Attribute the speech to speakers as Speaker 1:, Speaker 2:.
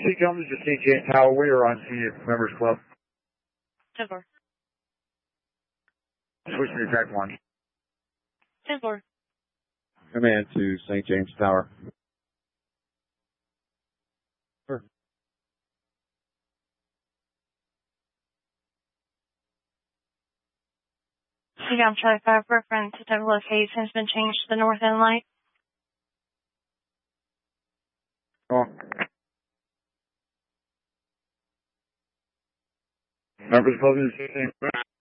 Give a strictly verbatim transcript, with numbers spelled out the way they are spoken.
Speaker 1: C comes to Saint James Tower. We are on Senior Members Club.
Speaker 2: ten four.
Speaker 1: Switch me to track one.
Speaker 2: ten four.
Speaker 3: Command to Saint James Tower. Sure.
Speaker 2: C COM Charlie five, reference to type locate has been changed to the north end light.
Speaker 1: Oh. Members Club is